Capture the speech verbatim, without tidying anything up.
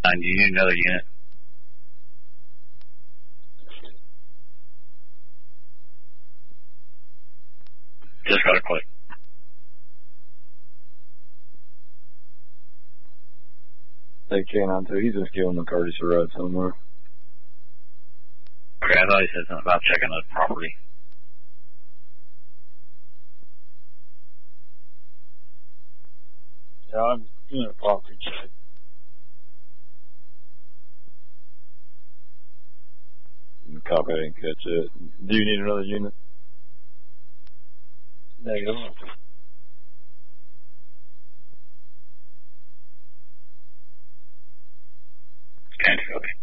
nine. Do you need another unit? Just got a click. Hey, K nine two, he's just giving McCurdy a ride somewhere. Okay, I thought he said something about checking the property. Yeah, I'm doing a property check. Copy, I didn't catch it. Do you need another unit? Negative. Can't copy.